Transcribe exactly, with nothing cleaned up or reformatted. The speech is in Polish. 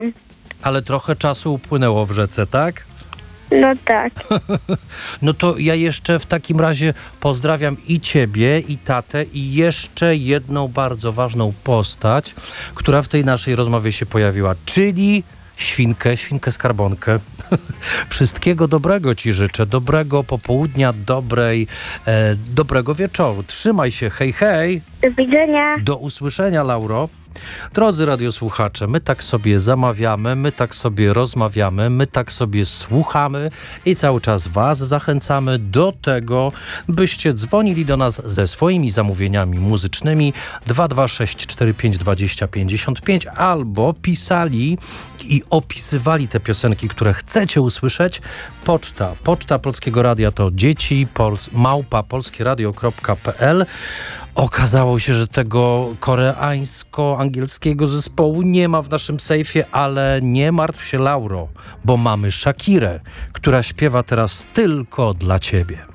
Ale trochę czasu upłynęło w rzece, tak? No tak. No to ja jeszcze w takim razie pozdrawiam i ciebie, i tatę, i jeszcze jedną bardzo ważną postać, która w tej naszej rozmowie się pojawiła, czyli Świnkę, Świnkę Skarbonkę. Wszystkiego dobrego ci życzę, dobrego popołudnia, dobrej, e, dobrego wieczoru. Trzymaj się, hej, hej. Do widzenia. Do usłyszenia, Lauro. Drodzy radiosłuchacze, my tak sobie zamawiamy, my tak sobie rozmawiamy, my tak sobie słuchamy i cały czas was zachęcamy do tego, byście dzwonili do nas ze swoimi zamówieniami muzycznymi dwa dwa sześć cztery pięć dwadzieścia pięćdziesiąt pięć albo pisali i opisywali te piosenki, które chcecie usłyszeć. Poczta, poczta Polskiego Radia to dzieci pols, małpa polskieradio kropka pe el. Okazało się, że tego koreańsko-angielskiego zespołu nie ma w naszym sejfie, ale nie martw się, Lauro, bo mamy Shakirę, która śpiewa teraz tylko dla ciebie.